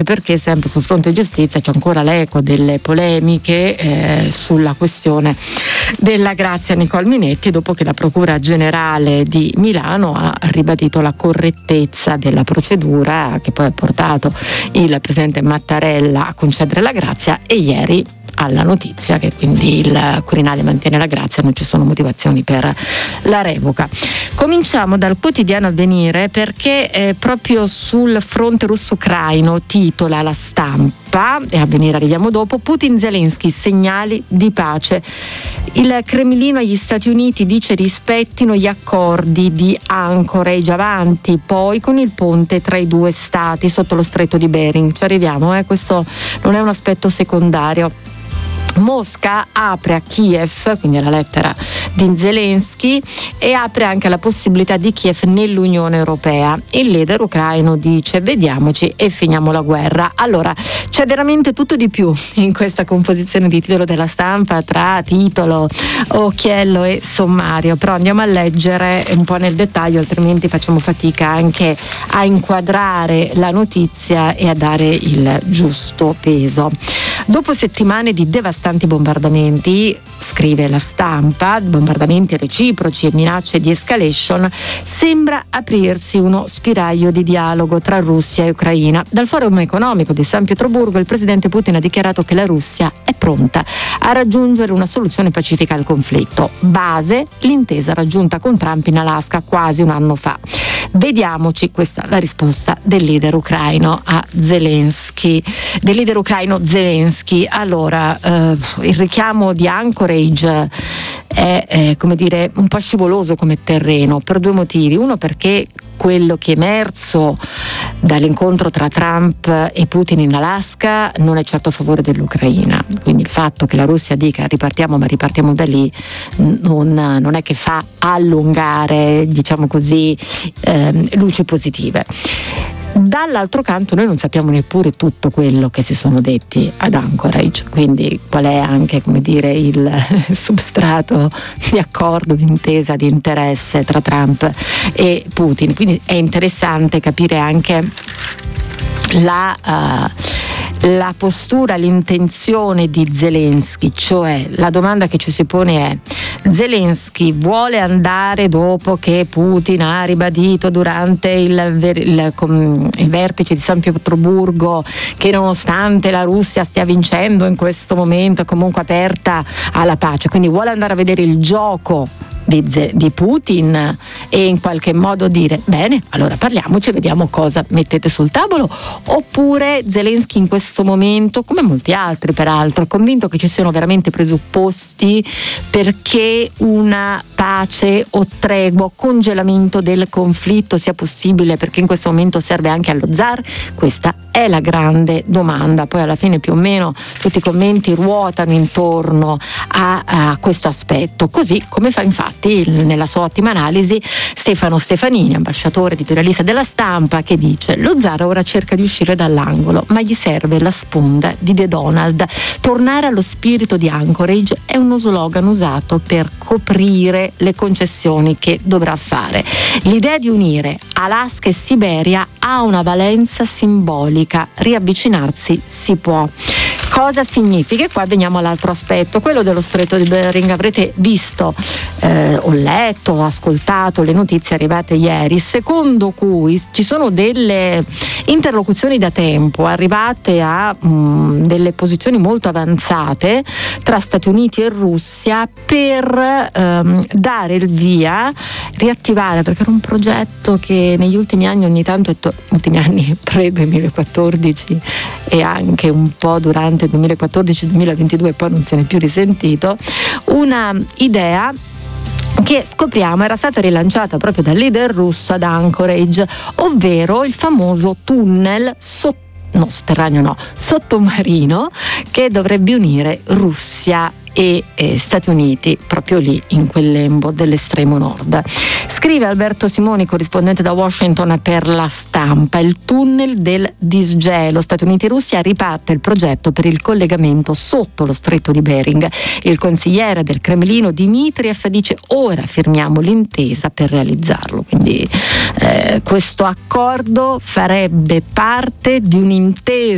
perché sempre sul fronte giustizia c'è ancora l'eco delle polemiche sulla questione della Grazia Nicole Minetti, dopo che la Procura Generale di Milano ha ribadito la correttezza della procedura che poi ha portato il presidente Mattarella a concedere la grazia, e ieri alla notizia che quindi il Quirinale mantiene la grazia, non ci sono motivazioni per la revoca. Cominciamo dal quotidiano Avvenire, perché proprio sul fronte russo-ucraino titola La Stampa, e Avvenire arriviamo dopo: Putin-Zelensky, segnali di pace. Il Cremlino agli Stati Uniti dice rispettino gli accordi di Anchorage, avanti poi con il ponte tra i due stati sotto lo stretto di Bering. Ci arriviamo, questo non è un aspetto secondario. Mosca apre a Kiev, quindi la lettera di Zelensky, e apre anche la possibilità di Kiev nell'Unione Europea. Il leader ucraino dice vediamoci e finiamo la guerra. Allora, c'è veramente tutto di più in questa composizione di titolo della Stampa, tra titolo, occhiello e sommario, però andiamo a leggere un po' nel dettaglio, altrimenti facciamo fatica anche a inquadrare la notizia e a dare il giusto peso. Dopo settimane di devastanti bombardamenti, scrive La Stampa, bombardamenti reciproci e minacce di escalation, sembra aprirsi uno spiraglio di dialogo tra Russia e Ucraina. Dal Forum economico di San Pietroburgo il presidente Putin ha dichiarato che la Russia è pronta a raggiungere una soluzione pacifica al conflitto. Base l'intesa raggiunta con Trump in Alaska quasi un anno fa. Vediamoci, questa è la risposta del leader ucraino a Zelensky. Allora, il richiamo di Anchorage è come dire un po' scivoloso come terreno per due motivi. Uno, perché quello che è emerso dall'incontro tra Trump e Putin in Alaska non è certo a favore dell'Ucraina, quindi il fatto che la Russia dica ripartiamo, ma ripartiamo da lì, non è che fa allungare, diciamo così, luci positive. Dall'altro canto noi non sappiamo neppure tutto quello che si sono detti ad Anchorage, quindi qual è anche, come dire, il substrato di accordo, di intesa, di interesse tra Trump e Putin. Quindi è interessante capire anche la postura, l'intenzione di Zelensky, cioè la domanda che ci si pone è: Zelensky vuole andare dopo che Putin ha ribadito durante il vertice di San Pietroburgo che nonostante la Russia stia vincendo in questo momento è comunque aperta alla pace, quindi vuole andare a vedere il gioco di Putin e in qualche modo dire bene, allora parliamoci, vediamo cosa mettete sul tavolo? Oppure Zelensky in questo momento, come molti altri peraltro, è convinto che ci siano veramente presupposti perché una pace o tregua, congelamento del conflitto sia possibile, perché in questo momento serve anche allo zar? Questa è la grande domanda. Poi alla fine più o meno tutti i commenti ruotano intorno a questo aspetto, così come fa infatti nella sua ottima analisi Stefano Stefanini, ambasciatore editorialista della Stampa, che dice: lo zar ora cerca di uscire dall'angolo, ma gli serve la sponda di The Donald. Tornare allo spirito di Anchorage è uno slogan usato per coprire le concessioni che dovrà fare. L'idea di unire Alaska e Siberia ha una valenza simbolica, riavvicinarsi si può. Cosa significa? E qua veniamo all'altro aspetto, quello dello stretto di Bering. Avrete visto, ho letto, ho ascoltato le notizie arrivate ieri, secondo cui ci sono delle interlocuzioni da tempo arrivate a delle posizioni molto avanzate tra Stati Uniti e Russia per dare il via, riattivare, perché era un progetto che negli ultimi anni ogni tanto, ultimi anni pre-2014 e anche un po' durante 2014-2022 poi non se n'è più risentito, una idea che scopriamo era stata rilanciata proprio dal leader russo ad Anchorage, ovvero il famoso tunnel sottomarino che dovrebbe unire Russia e Stati Uniti proprio lì in quel lembo dell'estremo nord. Scrive Alberto Simoni, corrispondente da Washington per La Stampa: il tunnel del disgelo, Stati Uniti e Russia, riparte il progetto per il collegamento sotto lo stretto di Bering. Il consigliere del Cremlino Dmitriev dice: ora firmiamo l'intesa per realizzarlo. Quindi questo accordo farebbe parte di un'intesa